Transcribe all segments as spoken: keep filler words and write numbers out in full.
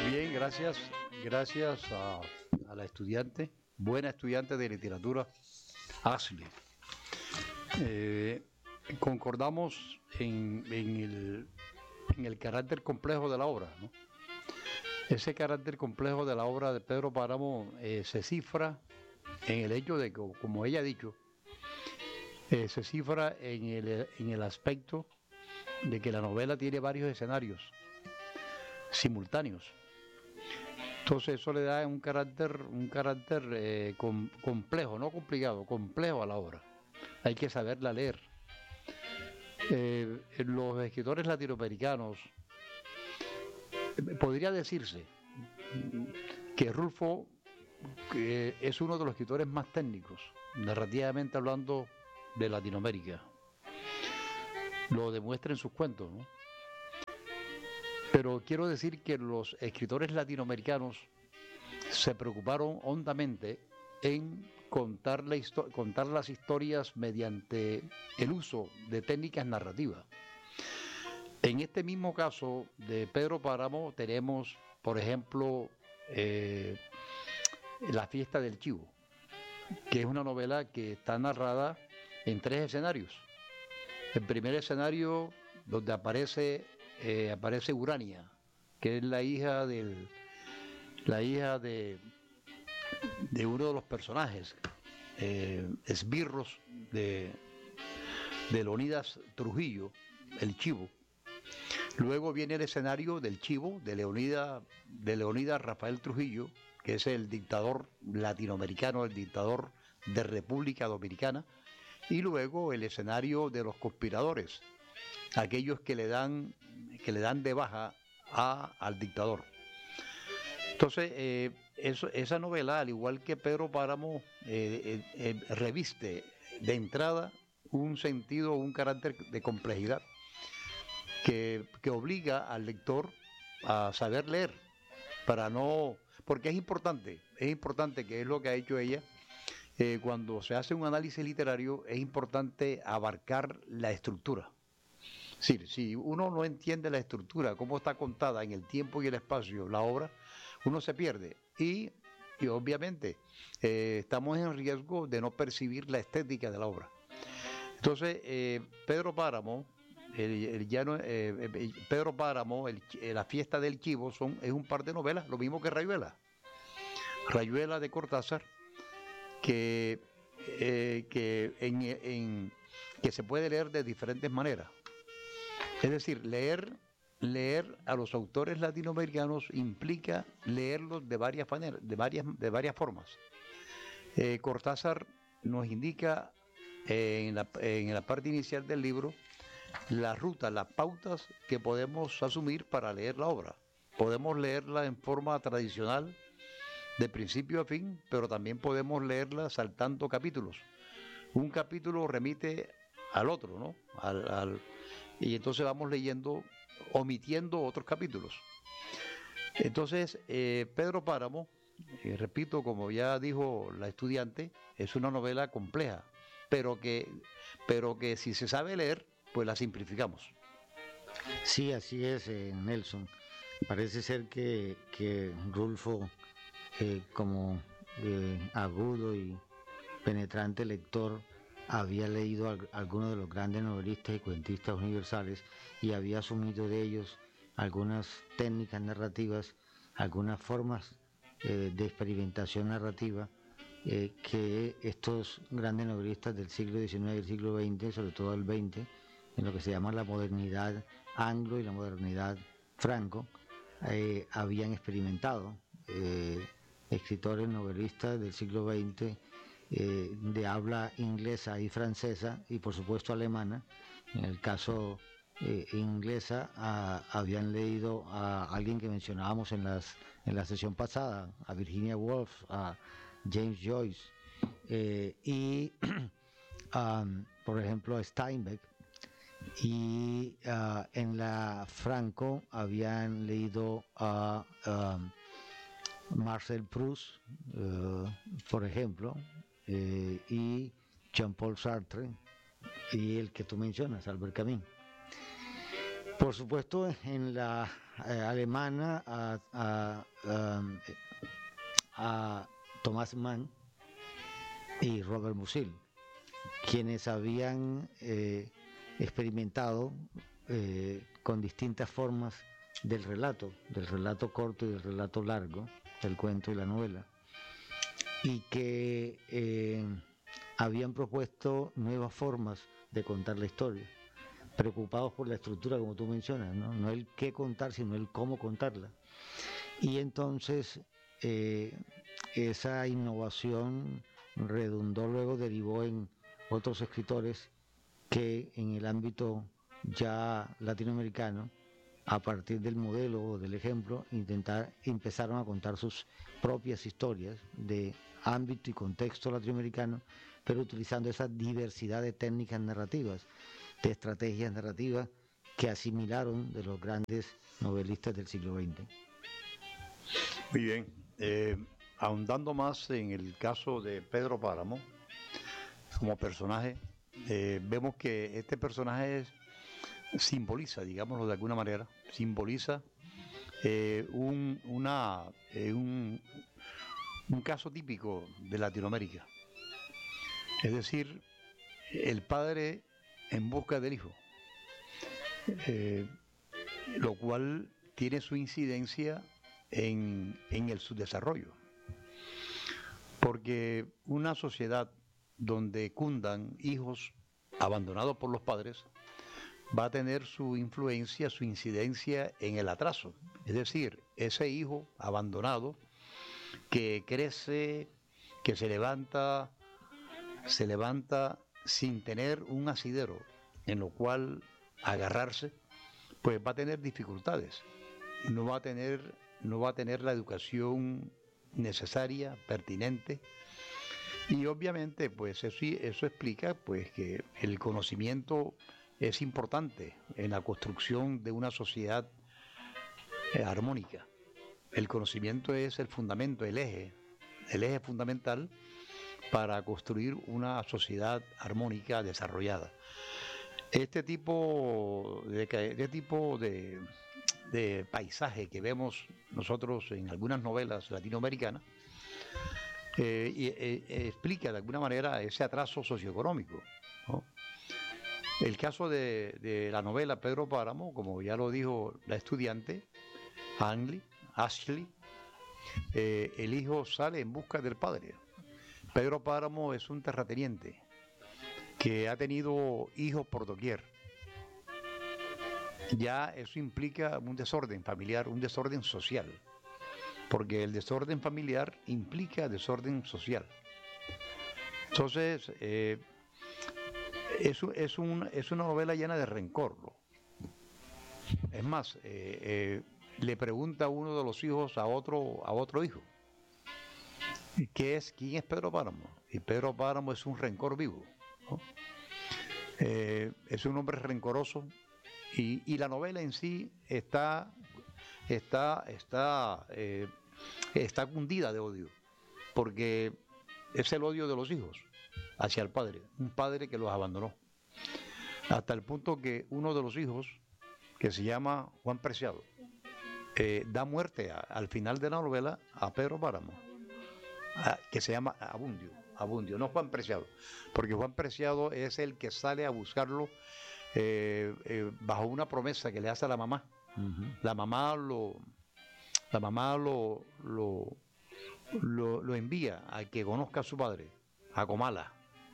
Bien, gracias. Gracias a, a la estudiante, buena estudiante de literatura, Ashley. Eh, concordamos en, en el, en el carácter complejo de la obra, ¿no? Ese carácter complejo de la obra de Pedro Páramo eh, se cifra en el hecho de que, como ella ha dicho, eh, se cifra en el, en el aspecto de que la novela tiene varios escenarios simultáneos. Entonces eso le da un carácter, un carácter eh, com, complejo, no complicado, complejo a la obra. Hay que saberla leer. Eh, los escritores latinoamericanos, podría decirse que Rulfo que es uno de los escritores más técnicos, narrativamente hablando, de Latinoamérica. Lo demuestra en sus cuentos, ¿no? Pero quiero decir que los escritores latinoamericanos se preocuparon hondamente en contar, la contar las historias mediante el uso de técnicas narrativas. En este mismo caso de Pedro Páramo tenemos, por ejemplo, eh, La fiesta del chivo, que es una novela que está narrada en tres escenarios. El primer escenario donde aparece, eh, aparece Urania, que es la hija del, la hija de, de uno de los personajes, eh, esbirros de, de Leonidas Trujillo, el chivo. Luego viene el escenario del chivo, de Leonidas, de Leonidas Rafael Trujillo, que es el dictador latinoamericano, el dictador de República Dominicana. Y luego el escenario de los conspiradores, aquellos que le dan, que le dan de baja a, al dictador. Entonces, eh, eso, esa novela, al igual que Pedro Páramo, eh, eh, eh, reviste de entrada un sentido, un carácter de complejidad que, que obliga al lector a saber leer, para no, porque es importante, es importante, que es lo que ha hecho ella. Eh, cuando se hace un análisis literario es importante abarcar la estructura. Es decir, si uno no entiende la estructura, cómo está contada en el tiempo y el espacio la obra, uno se pierde. Y, y obviamente eh, estamos en riesgo de no percibir la estética de la obra. Entonces, eh, Pedro Páramo, el, el llano, eh, eh, Pedro Páramo, el, La fiesta del chivo, son, es un par de novelas, lo mismo que Rayuela. Rayuela de Cortázar, que, eh, que, en, en, que se puede leer de diferentes maneras. Es decir, leer, leer a los autores latinoamericanos implica leerlos de varias maneras, de varias, de varias formas. Eh, Cortázar nos indica eh, en, la, en la parte inicial del libro las rutas, las pautas que podemos asumir para leer la obra. Podemos leerla en forma tradicional, de principio a fin, pero también podemos leerla saltando capítulos. Un capítulo remite al otro, ¿no? Al, al, y entonces vamos leyendo, omitiendo otros capítulos. Entonces, eh, Pedro Páramo, eh, repito, como ya dijo la estudiante, es una novela compleja, pero que, pero que si se sabe leer, pues la simplificamos. Sí, así es, eh, Nelson. Parece ser que, que Rulfo, eh, como eh, agudo y penetrante lector, había leído a algunos de los grandes novelistas y cuentistas universales y había asumido de ellos algunas técnicas narrativas, algunas formas eh, de experimentación narrativa eh, que estos grandes novelistas del siglo diecinueve y del siglo veinte, sobre todo el veinte, en lo que se llama la modernidad anglo y la modernidad franco, eh, habían experimentado. Eh, escritores novelistas del siglo veinte eh, de habla inglesa y francesa y por supuesto alemana. En el caso eh, inglesa a, habían leído a alguien que mencionábamos en, las, en la sesión pasada, a Virginia Woolf, a James Joyce eh, y um, por ejemplo a Steinbeck. Y uh, en la Franco habían leído a uh, Marcel Proust, uh, por ejemplo, eh, y Jean-Paul Sartre, y el que tú mencionas, Albert Camus. Por supuesto, en la eh, alemana a, a, a, a Thomas Mann y Robert Musil, quienes habían eh, experimentado eh, con distintas formas del relato, del relato corto y del relato largo, del cuento y la novela, y que eh, habían propuesto nuevas formas de contar la historia, preocupados por la estructura, como tú mencionas, no, no el qué contar, sino el cómo contarla. Y entonces eh, esa innovación redundó, luego derivó en otros escritores que en el ámbito ya latinoamericano, a partir del modelo o del ejemplo, intentar, empezaron a contar sus propias historias de ámbito y contexto latinoamericano, pero utilizando esa diversidad de técnicas narrativas, de estrategias narrativas que asimilaron de los grandes novelistas del siglo veinte. Muy bien. Eh, ahondando más en el caso de Pedro Páramo, como personaje, eh, vemos que este personaje es, simboliza, digámoslo de alguna manera, simboliza eh, un, una, eh, un, un caso típico de Latinoamérica. Es decir, el padre en busca del hijo, eh, lo cual tiene su incidencia en, en el subdesarrollo. Porque una sociedad donde cundan hijos abandonados por los padres va a tener su influencia, su incidencia en el atraso. Es decir, ese hijo abandonado que crece, que se levanta, se levanta sin tener un asidero en lo cual agarrarse, pues va a tener dificultades. No va a tener, no va a tener la educación necesaria, pertinente. Y obviamente, pues eso, eso explica pues que el conocimiento es importante en la construcción de una sociedad eh, armónica. El conocimiento es el fundamento, el eje, el eje fundamental para construir una sociedad armónica desarrollada. Este tipo de, este tipo de, de paisaje que vemos nosotros en algunas novelas latinoamericanas eh, y, eh, explica de alguna manera ese atraso socioeconómico, ¿no? El caso de, de la novela Pedro Páramo, como ya lo dijo la estudiante Ashley, Ashley eh, el hijo sale en busca del padre. Pedro Páramo es un terrateniente que ha tenido hijos por doquier. Ya eso implica un desorden familiar, un desorden social, porque el desorden familiar implica desorden social. Entonces, eh, es, es, un, es una novela llena de rencor, ¿no? Es más, eh, eh, le pregunta a uno de los hijos a otro, a otro hijo, ¿qué es, ¿quién es Pedro Páramo? Y Pedro Páramo es un rencor vivo, ¿no? Eh, es un hombre rencoroso y, y la novela en sí está, está, está, eh, está cundida de odio, porque es el odio de los hijos hacia el padre, un padre que los abandonó, hasta el punto que uno de los hijos, que se llama Juan Preciado, eh, da muerte a, al final de la novela a Pedro Páramo, a, que se llama Abundio, Abundio, no Juan Preciado, porque Juan Preciado es el que sale a buscarlo eh, eh, bajo una promesa que le hace a la mamá. Uh-huh. La mamá lo, la mamá lo, lo, lo, lo envía a que conozca a su padre, a Comala,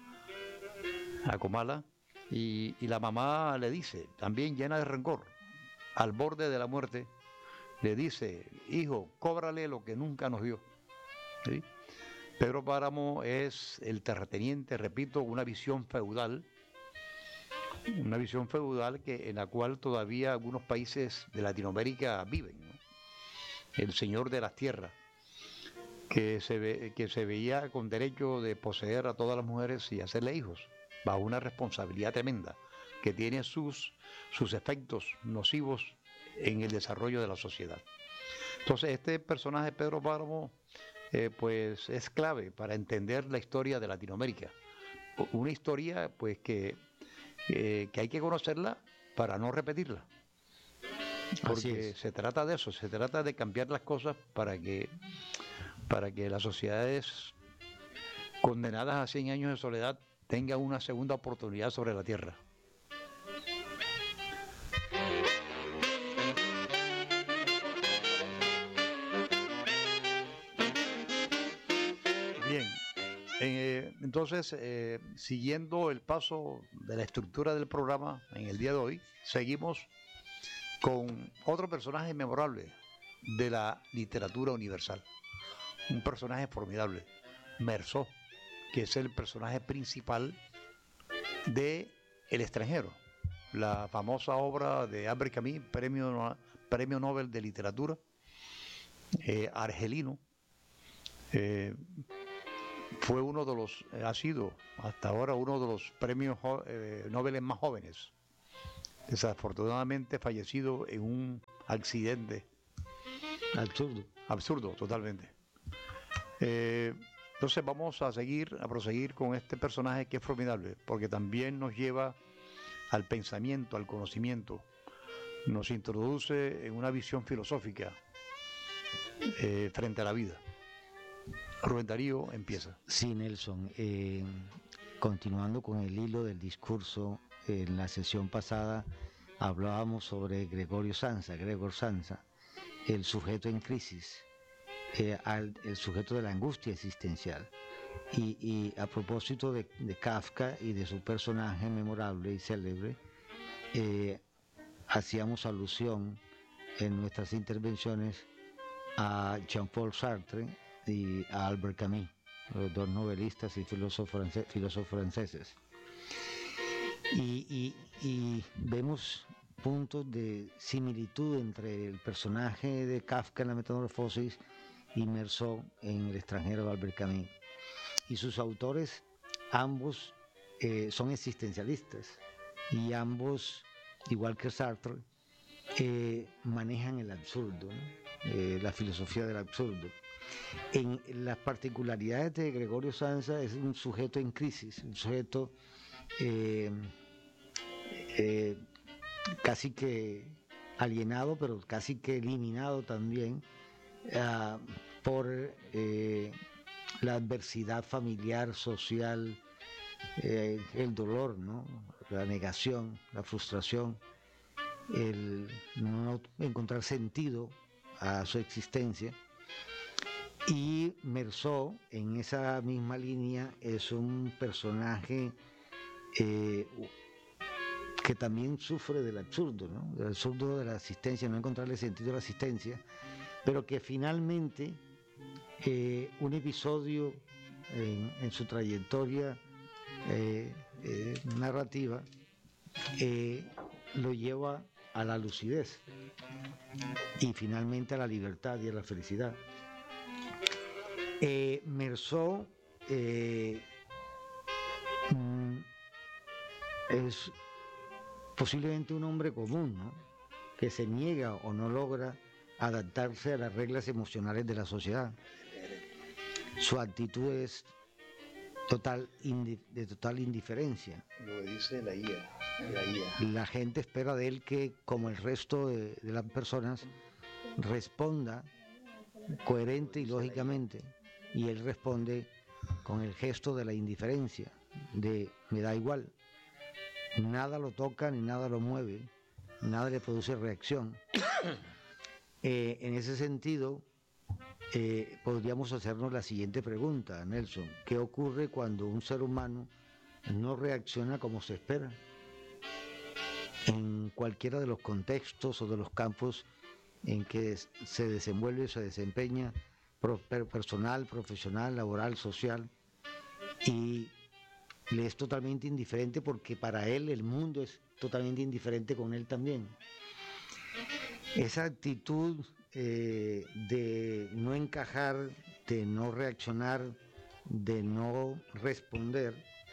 a Comala, y, y la mamá le dice, también llena de rencor, al borde de la muerte, le dice, hijo, cóbrale lo que nunca nos dio. ¿Sí? Pedro Páramo es el terrateniente, repito, una visión feudal, una visión feudal que, en la cual todavía algunos países de Latinoamérica viven, ¿no? El señor de las tierras, que se, ve, que se veía con derecho de poseer a todas las mujeres y hacerle hijos, bajo una responsabilidad tremenda, que tiene sus, sus efectos nocivos en el desarrollo de la sociedad. Entonces, este personaje, Pedro Páramo, Eh, pues es clave para entender la historia de Latinoamérica. Una historia pues que, eh, que hay que conocerla para no repetirla. Porque se trata de eso, se trata de cambiar las cosas para que, para que las sociedades condenadas a cien años de soledad tengan una segunda oportunidad sobre la tierra. Bien, eh, entonces, eh, siguiendo el paso de la estructura del programa en el día de hoy, seguimos con otro personaje memorable de la literatura universal, un personaje formidable, Meursault, que es el personaje principal de El extranjero, la famosa obra de Albert Camus, premio, premio Nobel de literatura, eh, argelino. Eh, fue uno de los, eh, ha sido hasta ahora uno de los premios eh, Nobel más jóvenes, desafortunadamente fallecido en un accidente absurdo, absurdo totalmente. Eh, entonces vamos a seguir, a proseguir con este personaje que es formidable, porque también nos lleva al pensamiento, al conocimiento, nos introduce en una visión filosófica eh, frente a la vida. Rubén Darío empieza. Sí, Nelson, eh, continuando con el hilo del discurso, en la sesión pasada hablábamos sobre Gregorio Samsa, Gregor Samsa, el sujeto en crisis, eh, al, el sujeto de la angustia existencial. Y, y a propósito de, de Kafka y de su personaje memorable y célebre, eh, hacíamos alusión en nuestras intervenciones a Jean-Paul Sartre y a Albert Camus, los dos novelistas y filósofos, france, filósofos franceses. Y, y, y vemos puntos de similitud entre el personaje de Kafka en La Metamorfosis y Meursault en El extranjero de Albert Camus. Y sus autores, ambos eh, son existencialistas y ambos, igual que Sartre, eh, manejan el absurdo, ¿no? eh, la filosofía del absurdo. En las particularidades de Gregorio Samsa es un sujeto en crisis, un sujeto eh, eh, casi que alienado, pero casi que eliminado también uh, por eh, la adversidad familiar, social, eh, el dolor, ¿no? La negación, la frustración, el no encontrar sentido a su existencia. Y Meursault, en esa misma línea, es un personaje eh, que también sufre del absurdo, ¿no? Del absurdo de la existencia, no encontrarle sentido a la existencia, pero que finalmente eh, un episodio en, en su trayectoria eh, eh, narrativa eh, lo lleva a la lucidez y finalmente a la libertad y a la felicidad. Eh, Meursault eh, mm, es posiblemente un hombre común, ¿no? Que se niega o no logra adaptarse a las reglas emocionales de la sociedad. Su actitud es total de total indiferencia. Lo que dice la I A, la I A. La gente espera de él que, como el resto de, de las personas, responda coherente y lógicamente, y él responde con el gesto de la indiferencia, de me da igual, nada lo toca ni nada lo mueve, nada le produce reacción. Eh, en ese sentido, eh, podríamos hacernos la siguiente pregunta, Nelson: ¿qué ocurre cuando un ser humano no reacciona como se espera? En cualquiera de los contextos o de los campos en que se desenvuelve o se desempeña, personal, profesional, laboral, social, y le es totalmente indiferente porque para él el mundo es totalmente indiferente con él también. Esa actitud eh, de no encajar, de no reaccionar, de no responder,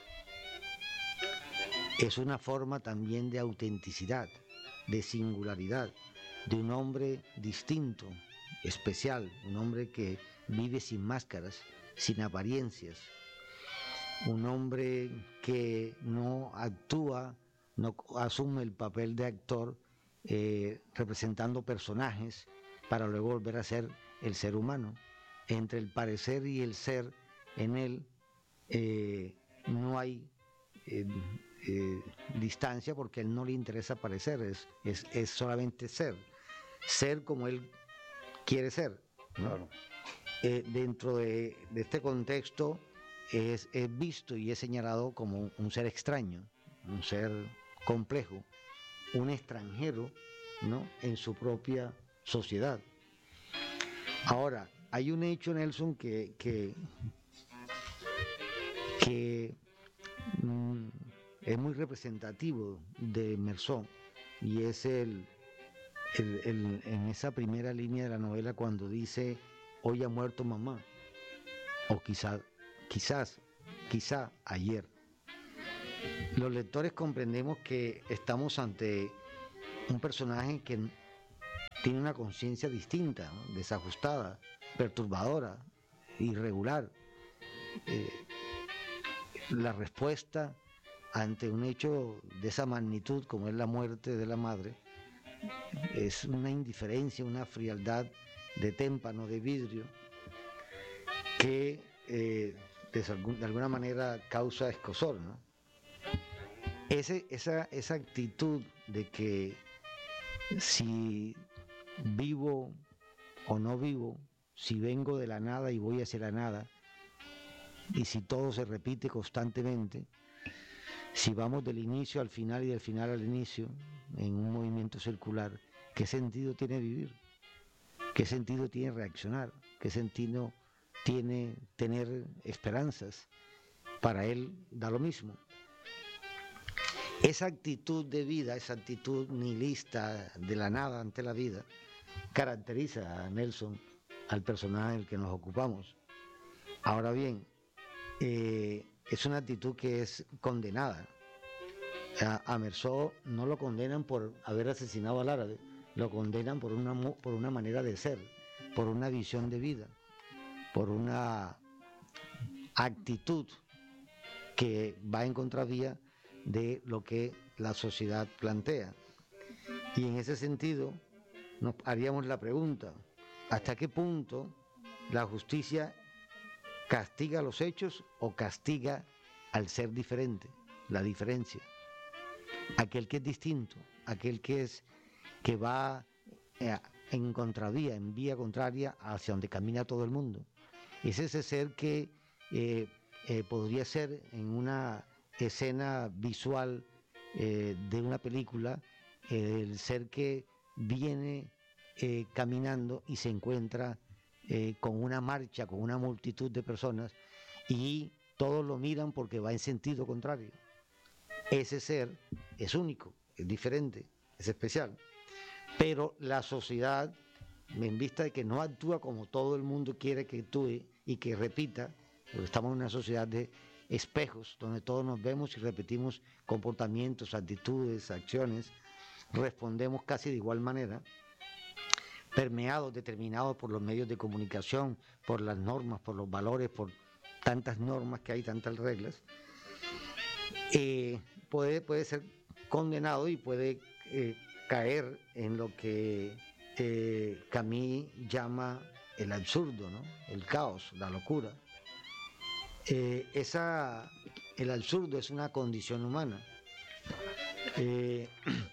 es una forma también de autenticidad, de singularidad, de un hombre distinto, especial, un hombre que vive sin máscaras, sin apariencias, un hombre que no actúa, no asume el papel de actor eh, representando personajes para luego volver a ser el ser humano. Entre el parecer y el ser en él eh, no hay eh, eh, distancia, porque a él no le interesa parecer, es, es, es solamente ser, ser como él quiere ser, ¿no? Claro. Eh, dentro de, de este contexto es, es visto y es señalado como un, un ser extraño, un ser complejo, un extranjero, ¿no?, en su propia sociedad. Ahora, hay un hecho, Nelson, que, que, que mm, es muy representativo de Meursault, y es el, el, el, en esa primera línea de la novela cuando dice: hoy ha muerto mamá, o quizá, quizás, quizá ayer. Los lectores comprendemos que estamos ante un personaje que tiene una conciencia distinta, ¿no?, desajustada, perturbadora, irregular. Eh, la respuesta ante un hecho de esa magnitud como es la muerte de la madre es una indiferencia, una frialdad de témpano, de vidrio, que eh, de, de alguna manera causa escozor, ¿no? Ese, esa, esa actitud de que si vivo o no vivo, si vengo de la nada y voy hacia la nada, y si todo se repite constantemente, si vamos del inicio al final y del final al inicio en un movimiento circular, ¿qué sentido tiene vivir? ¿Qué sentido tiene reaccionar? ¿Qué sentido tiene tener esperanzas? Para él da lo mismo. Esa actitud de vida, esa actitud nihilista de la nada ante la vida, caracteriza a Nelson, al personaje del que nos ocupamos. Ahora bien, eh, es una actitud que es condenada. A, a Meursault no lo condenan por haber asesinado al árabe, lo condenan por una, por una manera de ser, por una visión de vida, por una actitud que va en contravía de lo que la sociedad plantea. Y en ese sentido nos haríamos la pregunta: ¿hasta qué punto la justicia castiga los hechos o castiga al ser diferente, la diferencia? Aquel que es distinto, aquel que es que va en contravía, en vía contraria hacia donde camina todo el mundo. Es ese ser que eh, eh, podría ser en una escena visual eh, de una película, eh, el ser que viene eh, caminando y se encuentra eh, con una marcha, con una multitud de personas, y todos lo miran porque va en sentido contrario. Ese ser es único, es diferente, es especial, pero la sociedad, en vista de que no actúa como todo el mundo quiere que actúe y que repita, porque estamos en una sociedad de espejos, donde todos nos vemos y repetimos comportamientos, actitudes, acciones, respondemos casi de igual manera, permeados, determinados por los medios de comunicación, por las normas, por los valores, por tantas normas que hay, tantas reglas, eh, puede, puede ser condenado y puede eh, caer en lo que eh, Camus llama el absurdo, ¿no?, el caos, la locura. Eh, esa, el absurdo es una condición humana eh,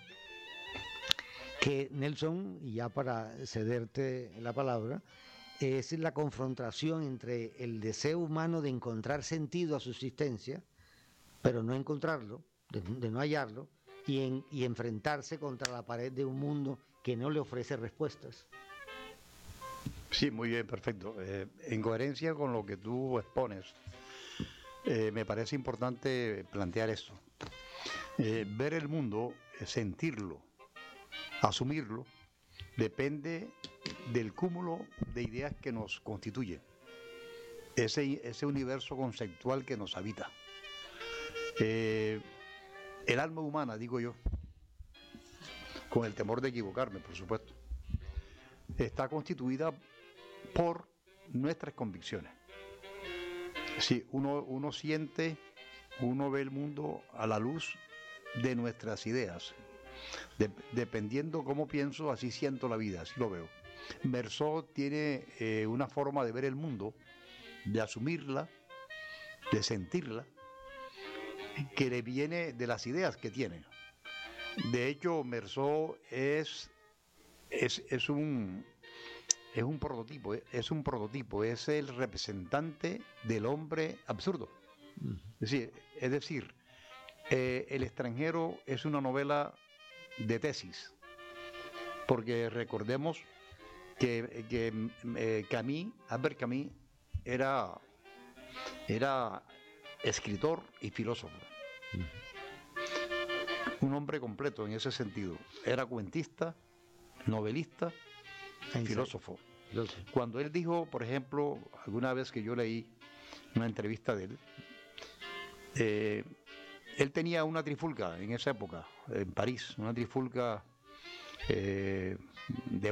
que Nelson, y ya para cederte la palabra, es la confrontación entre el deseo humano de encontrar sentido a su existencia, pero no encontrarlo, de, de no hallarlo, y, en, y enfrentarse contra la pared de un mundo que no le ofrece respuestas. Sí, muy bien, perfecto. Eh, en coherencia con lo que tú expones, eh, me parece importante plantear esto. Eh, ver el mundo, eh, sentirlo, asumirlo, depende del cúmulo de ideas que nos constituye, ese, ese universo conceptual que nos habita. Eh, el alma humana, digo yo, con el temor de equivocarme, por supuesto, está constituida por nuestras convicciones. Sí, uno, uno siente, uno ve el mundo a la luz de nuestras ideas, De, dependiendo cómo pienso, así siento la vida, así lo veo. Meursault tiene eh, una forma de ver el mundo, de asumirla, de sentirla, que le viene de las ideas que tiene. De hecho, Meursault es, es, es, un, es un prototipo, es un prototipo, es el representante del hombre absurdo. Es decir, es decir eh, El extranjero es una novela de tesis, porque recordemos que, que eh, Camus, Albert Camus, era, era escritor y filósofo. Un hombre completo en ese sentido. Era cuentista, novelista, filósofo. Cuando él dijo, por ejemplo, alguna vez que yo leí una entrevista de él, eh, él tenía una trifulca en esa época, en París, una trifulca eh, de